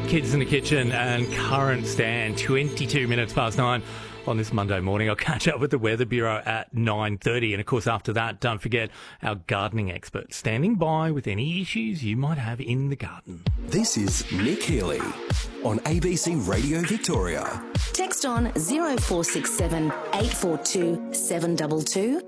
Kids in the Kitchen and Current Stand, 22 minutes past 9 on this Monday morning. I'll catch up with the Weather Bureau at 9:30. And, of course, after that, don't forget our gardening expert standing by with any issues you might have in the garden. This is Nick Healy on ABC Radio Victoria. Text on 0467 842 722